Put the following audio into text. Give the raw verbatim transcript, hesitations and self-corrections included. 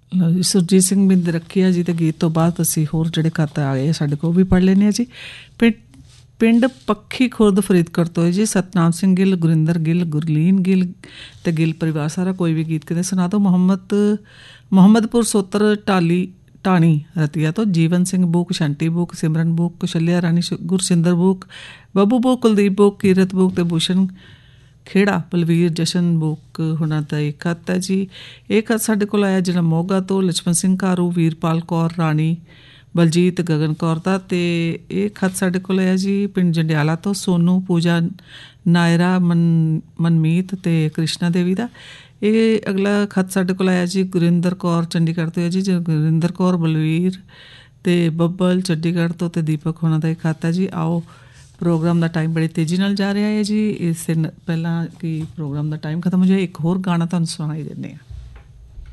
ਲਓ ਜੀ, ਸੁਰਜੀਤ ਸਿੰਘ ਬਿੰਦ ਰੱਖਿਆ ਜੀ, ਅਤੇ ਗੀਤ ਤੋਂ ਬਾਅਦ ਅਸੀਂ ਹੋਰ ਜਿਹੜੇ ਖੱਤ ਆ ਗਏ ਸਾਡੇ ਕੋਲ ਵੀ ਪੜ੍ਹ ਲੈਂਦੇ ਹਾਂ ਜੀ। ਪਿੰ ਪਿੰਡ ਪੱਖੀ ਖੁਰਦ ਫਰੀਦਕੋਟ ਤੋਂ ਹੈ ਜੀ, ਸਤਨਾਮ ਸਿੰਘ ਗਿੱਲ, ਗੁਰਿੰਦਰ ਗਿੱਲ, ਗੁਰਲੀਨ ਗਿੱਲ ਅਤੇ ਗਿੱਲ ਪਰਿਵਾਰ ਸਾਰਾ। ਕੋਈ ਵੀ ਗੀਤ ਕਹਿੰਦੇ ਸੁਣਾ ਦਿਓ। ਮੁਹੰਮਦ ਮੁਹੰਮਦਪੁਰ ਸੋਤਰ ਢਾਲੀ ਢਾਣੀ ਰਤੀਆ ਤੋਂ ਜੀਵਨ ਸਿੰਘ ਬੂਕ, ਸ਼ੰਟੀ ਬੂਕ, ਸਿਮਰਨ ਬੂਕ, ਕੁਸ਼ਲਿਆ ਰਾਣੀ, Gursinder book, Babbu book, Kuldeep book, ਕੀਰਤ ਬੂਕ ਅਤੇ ਭੂਸ਼ਣ ਖੇੜਾ, ਬਲਵੀਰ, ਜਸ਼ਨ ਬੂਕ ਹੁਣਾਂ ਦਾ ਇਹ ਖੱਤ ਹੈ ਜੀ। ਇਹ ਖੱਤ ਸਾਡੇ ਕੋਲ ਆਇਆ ਜਿਹੜਾ ਮੋਗਾ ਤੋਂ ਲਛਮਣ ਸਿੰਘ ਘਾਰੂ, ਵੀਰਪਾਲ ਕੌਰ ਰਾਣੀ, ਬਲਜੀਤ, ਗਗਨ ਕੌਰ ਦਾ। ਅਤੇ ਇਹ ਖੱਤ ਸਾਡੇ ਕੋਲ ਆਇਆ ਜੀ ਪਿੰਡ ਜੰਡਿਆਲਾ ਤੋਂ ਸੋਨੂ, ਪੂਜਾ, ਨਾਇਰਾ, ਮਨ ਮਨਮੀਤ ਅਤੇ ਕ੍ਰਿਸ਼ਨਾ ਦੇਵੀ ਦਾ। ਇਹ ਅਗਲਾ ਖੱਤ ਸਾਡੇ ਕੋਲ ਆਇਆ ਜੀ ਗੁਰਿੰਦਰ ਕੌਰ ਚੰਡੀਗੜ੍ਹ ਤੋਂ ਹੈ ਜੀ, ਗੁਰਿੰਦਰ ਕੌਰ, ਬਲਵੀਰ ਅਤੇ ਬੱਬਲ ਚੰਡੀਗੜ੍ਹ ਤੋਂ, ਅਤੇ ਦੀਪਕ ਹੋਣਾ ਦਾ ਇਹ ਖੱਤ ਹੈ ਜੀ। ਆਓ, ਪ੍ਰੋਗਰਾਮ ਦਾ ਟਾਈਮ ਬੜੀ ਤੇਜ਼ੀ ਨਾਲ ਜਾ ਰਿਹਾ ਹੈ ਜੀ। ਇਸ ਪਹਿਲਾਂ ਕਿ ਪ੍ਰੋਗਰਾਮ ਦਾ ਟਾਈਮ ਖਤਮ ਹੋ ਜਾਏ, ਇੱਕ ਹੋਰ ਗਾਣਾ ਤੁਹਾਨੂੰ ਸੁਣਾਈ ਦਿੰਦੇ ਹਾਂ।